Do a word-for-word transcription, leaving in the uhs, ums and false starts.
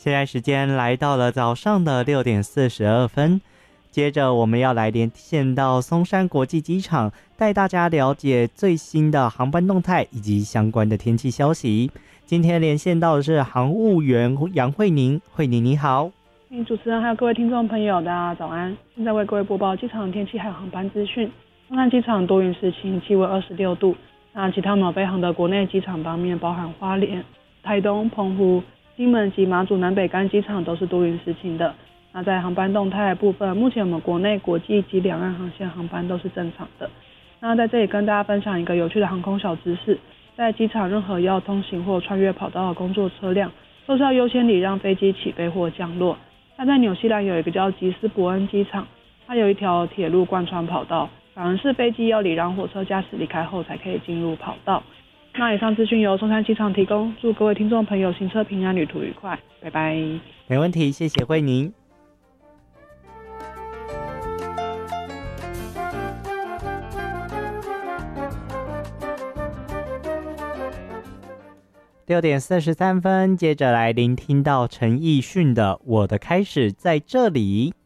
现在时间来到了早上的六点四十二分，接着我们要来连线到松山国际机场，带大家了解最新的航班动态以及相关的天气消息。今天连线到的是航务员杨慧宁，慧宁你好。 主持人还有各位听众朋友，大家早安。现在为各位播报机场天气还有航班资讯。松山机场多云时晴，气温二十六度。那其他某飞航的国内机场方面，包含花莲、台东、澎湖、金门及马祖南北干机场都是多云时晴的。那在航班动态的部分，目前我们国内国际及两岸航线航班都是正常的。那在这里跟大家分享一个有趣的航空小知识，在机场任何要通行或穿越跑道的工作车辆，都是要优先礼让飞机起飞或降落。那在纽西兰有一个叫吉斯伯恩机场，它有一条铁路贯穿跑道，反而是飞机要礼让火车驾驶离开后才可以进入跑道。那以上资讯由松山机场提供，祝各位听众朋友行车平安，旅途愉快，拜拜。 没问题，谢谢慧宁。六点四十三分，接着来聆听到陈奕迅的《我的开始在这里》。